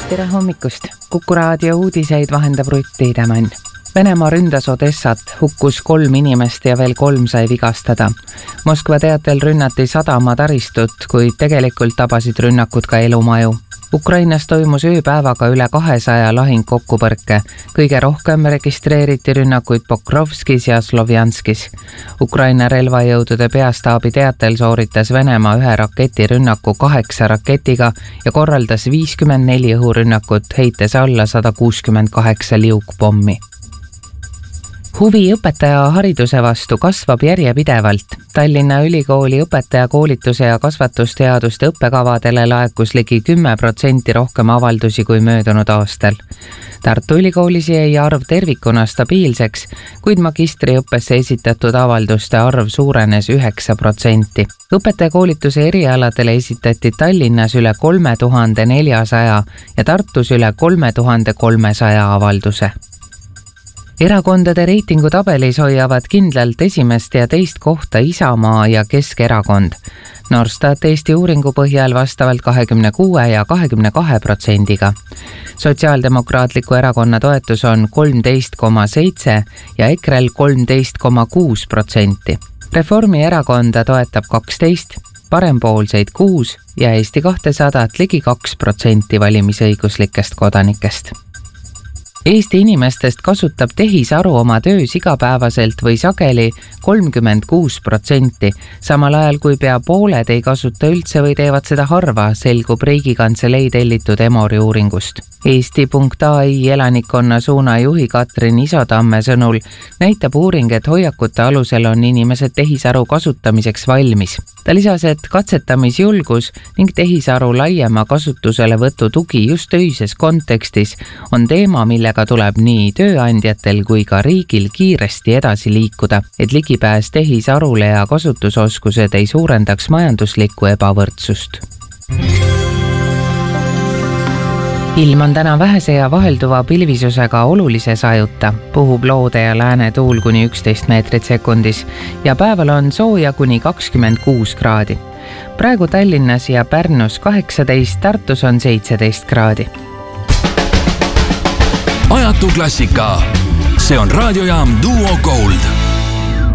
Tere hommikust! Kuku raadio uudiseid vahendab Rutt Tiidemann. Venemaa ründas Odessat, hukkus 3 inimest ja veel 3 sai vigastada. Moskva teatel rünnati sadama taristut, kuid tegelikult tabasid rünnakud ka elumaju. Ukrainas toimus ööpäevaga üle 200 lahingkokkupõrke. Kõige rohkem registreeriti rünnakuid Pokrovskis ja Slovjanskis. Ukraina relvajõudude peastaabi teatel sooritas Venemaa 1 raketirünnaku 8 raketiga ja korraldas 54 õhurünnakut, heites alla 168 liukpommi. Huvi õpetaja hariduse vastu kasvab järjepidevalt. Tallinna Ülikooli õpetajakoolituse ja kasvatusteaduste õppekavadele laekus ligi 10% rohkem avaldusi kui möödunud aastal. Tartu Ülikoolis jäi arv tervikuna stabiilseks, kuid magistriõppesse esitatud avalduste arv suurenes 9%. Õpetajakoolituse erialadele esitati Tallinnas üle 3400 ja Tartus üle 3300 avalduse. Erakondade reitingutabelis hoiavad kindlalt esimest ja teist kohta Isamaa ja Keskerakond. Norstat Eesti uuringu põhjal vastavalt 26 ja 22%. Sotsiaaldemokraatliku erakonna toetus on 13,7 ja EKREL 13,6%. Reformierakonda toetab 12, parempoolseid 6 ja Eesti 200 ligi 2% valimisõiguslikest kodanikest. Eesti inimestest kasutab tehisaru oma töös igapäevaselt või sageli 36%, samal ajal kui pea pooled ei kasuta üldse või teevad seda harva, selgub Riigikantselei tellitud Emori uuringust. Eesti.ai elanikkonna suuna juhi Katrin Isotamme sõnul näitab uuring, et hoiakute alusel on inimesed tehisaru kasutamiseks valmis. Ta lisas, et katsetamisjulgus ning tehisaru laiema kasutuselevõtu tugi just öises kontekstis on teema, millega tuleb nii tööandjatel kui ka riigil kiiresti edasi liikuda, et ligipääs tehisarule ja kasutusoskused ei suurendaks majanduslikku ebavõrdsust. Ilm on täna vähese ja vahelduva pilvisusega olulise sajuta, puhub loode ja lääne tuul kuni 11 meetrit sekundis ja päeval on sooja kuni 26 kraadi. Praegu Tallinnas ja Pärnus 18, Tartus on 17 kraadi. Ajatu klassika. See on raadiojaam Duo Gold.